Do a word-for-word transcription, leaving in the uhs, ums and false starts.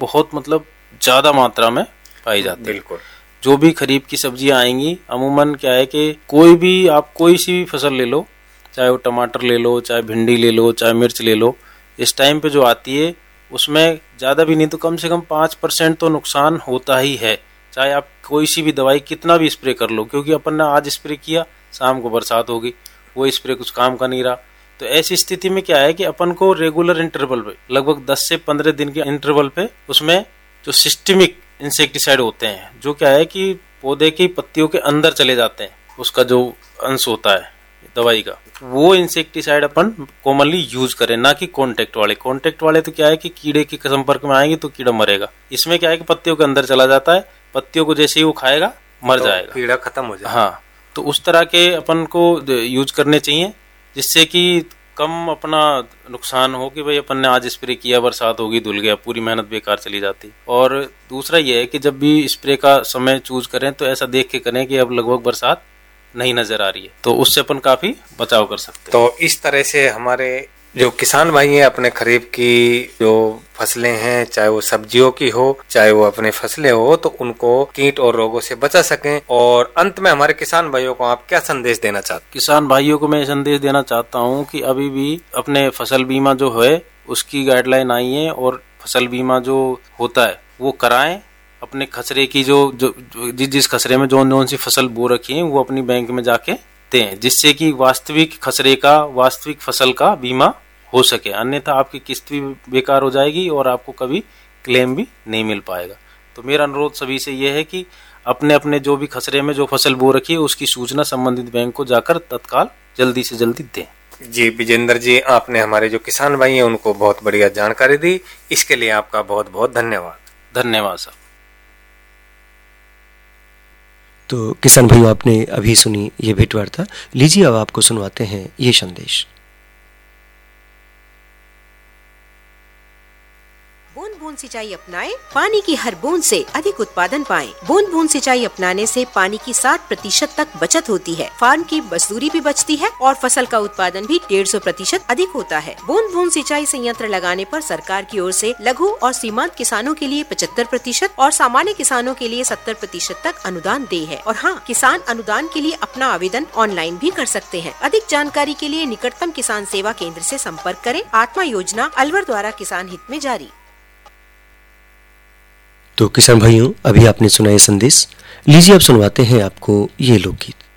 बहुत मतलब ज्यादा मात्रा में पाई जाती है। बिल्कुल। जो भी खरीफ की सब्जियां आएंगी अमूमन क्या है कि कोई भी आप कोई सी भी फसल ले लो, चाहे वो टमाटर ले लो, चाहे भिंडी ले लो, चाहे मिर्च ले लो, इस टाइम पे जो आती है उसमें ज्यादा भी नहीं तो कम से कम पाँच परसेंट तो नुकसान होता ही है। चाहे आप कोई सी भी दवाई कितना भी स्प्रे कर लो, क्योंकि अपन ने आज स्प्रे किया, शाम को बरसात होगी, वो स्प्रे कुछ काम का नहीं रहा। तो ऐसी स्थिति में क्या है कि अपन को रेगुलर इंटरवल पे, लगभग दस से पंद्रह दिन के इंटरवल पे, उसमें जो सिस्टमिक इंसेक्टिसाइड होते हैं, जो क्या है कि पौधे की पत्तियों के अंदर चले जाते हैं, उसका जो अंश होता है दवाई का, वो इंसेक्टिसाइड अपन कॉमनली यूज करें, ना कि कॉन्टेक्ट वाले। कॉन्टेक्ट वाले तो क्या है कि कीड़े के संपर्क में आएंगे तो कीड़ा मरेगा। इसमें क्या है कि पत्तियों के अंदर चला जाता है, पत्तियों को जैसे ही वो खाएगा मर तो जाएगा, कीड़ा खत्म हो जाएगा। हाँ, तो उस तरह के अपन को यूज करने चाहिए, जिससे कि कम अपना नुकसान हो कि भाई अपन ने आज स्प्रे किया, बरसात होगी, धुल गया, पूरी मेहनत बेकार चली जाती। और दूसरा ये है कि जब भी स्प्रे का समय चूज करें तो ऐसा देख के करें कि अब लगभग बरसात नहीं नजर आ रही है, तो उससे अपन काफी बचाव कर सकते हैं। तो इस तरह से हमारे जो किसान भाई हैं अपने खरीफ की जो फसलें हैं, चाहे वो सब्जियों की हो, चाहे वो अपने फसलें हो, तो उनको कीट और रोगों से बचा सकें। और अंत में हमारे किसान भाइयों को आप क्या संदेश देना चाहते हैं? किसान भाइयों को मैं संदेश देना चाहता हूँ कि अभी भी अपने फसल बीमा जो है उसकी गाइडलाइन आई है, और फसल बीमा जो होता है वो कराएं। अपने खसरे की जो जो जिस जिस खसरे में जो कौन सी फसल बो रखी है वो अपनी बैंक में जाके दें, जिससे कि वास्तविक खसरे का, वास्तविक फसल का बीमा हो सके। अन्यथा आपकी किस्त भी बेकार हो जाएगी और आपको कभी क्लेम भी नहीं मिल पाएगा। तो मेरा अनुरोध सभी से यह है कि अपने अपने जो भी खसरे में जो फसल बो रखी है उसकी सूचना संबंधित बैंक को जाकर तत्काल जल्दी से जल्दी दें। जी विजेंद्र जी, आपने हमारे जो किसान भाई हैं उनको बहुत बढ़िया जानकारी दी, इसके लिए आपका बहुत बहुत धन्यवाद। धन्यवाद साहब। तो किसान भाइयों, आपने अभी सुनी ये भेंट वार्ता। लीजिए अब आपको सुनवाते हैं ये संदेश। बूंद बूंद सिंचाई अपनाएं, पानी की हर बूंद से अधिक उत्पादन पाएं। बूंद बूंद सिंचाई अपनाने से पानी की साठ प्रतिशत तक बचत होती है, फार्म की मजदूरी भी बचती है और फसल का उत्पादन भी डेढ़ सौ प्रतिशत अधिक होता है। बूंद बूंद सिंचाई संयंत्र लगाने पर सरकार की ओर से लघु और सीमांत किसानों के लिए पचहत्तर प्रतिशत और सामान्य किसानों के लिए सत्तर प्रतिशत तक अनुदान दे है। और हाँ, किसान अनुदान के लिए अपना आवेदन ऑनलाइन भी कर सकते हैं। अधिक जानकारी के लिए निकटतम किसान सेवा केंद्र से संपर्क करें। आत्मा योजना अलवर द्वारा किसान हित में जारी। तो किसान भाइयों, अभी आपने सुना ये संदेश। लीजिए अब सुनवाते हैं आपको ये लोकगीत।